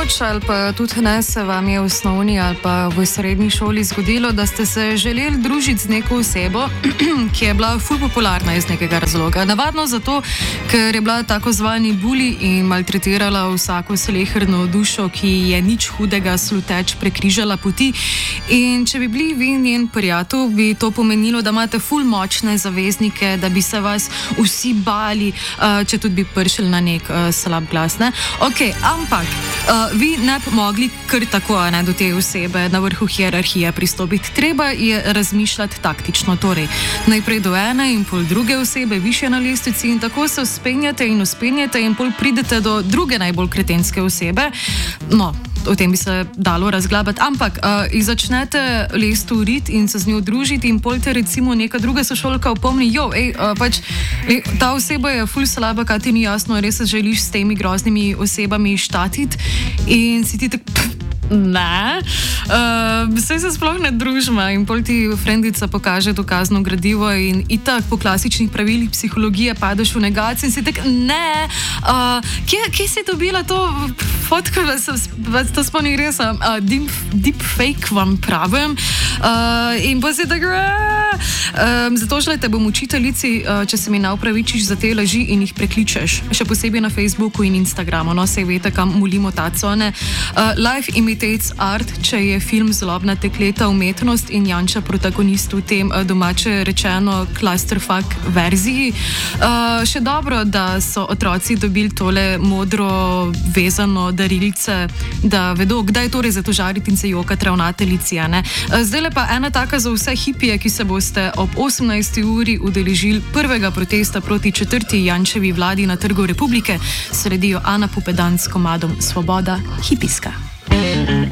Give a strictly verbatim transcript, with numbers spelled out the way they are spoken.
nekoč ali pa tudi ne se vam je v osnovni ali pa v srednji šoli zgodilo, da ste se želeli družiti z neko osebo, ki je bila ful popularna iz nekega razloga. Navadno zato, ker je bila tako zvani buli in maltretirala vsako sleherno dušo, ki je nič hudega sluteč prekrižala poti. In če bi bili vi njen prijatelj, bi to pomenilo, da imate ful močne zaveznike, da bi se vas vsi bali, uh, če tudi bi pršili na nek uh, slab glas. Ne? Ok, ampak uh, vi ne bi mogli kar tako ne, do te osebe na vrhu hierarhije pristopiti. Treba je razmišljati taktično. Torej, najprej do ene in pol druge osebe, više na lestvici in tako se uspenjate in uspenjate in pol pridete do druge najbolj kretenske osebe. No, o tem bi se dalo razglabati, ampak uh, začnete lestu uriti in se z njo družiti in pol te recimo neka druga sošolka opomni, jo, ej, uh, pač, ej, ta oseba je ful slaba, kaj ti ni jasno, res se želiš s temi groznimi osebami štatiti in si ti tak... Ne, uh, vse se sploh ne družimo in pol ti frendica pokaže dokazno gradivo in itak po klasičnih pravilih psihologije padeš v negacijo in si tak, ne, uh, kje, kje si dobila to fotko, vas to spomni res, uh, deep, deep fake vam pravim uh, in pa si tak, um, zato šle te bom učiteljici, uh, če se mi naupravičiš za te laži in jih prekličeš, še posebej na Facebooku in Instagramu, no, sej veste, kam mulimo taco, ne, uh, life imitates art, če je film Zlobna dekleta umetnost in Janča protagonist v tem domače rečeno clusterfuck verziji. Uh, še dobro, da so otroci dobili tole modro vezano darilce, da vedo, kdaj torej zato žariti in se jokati ravnateljici. Uh, zdaj le pa ena taka za vse hipije, ki se boste ob osemnajsti uri udeležili prvega protesta proti četrti Jančevi vladi na Trgu Republike. Sledijo Ana Pupedan s komadom Svoboda hipijska.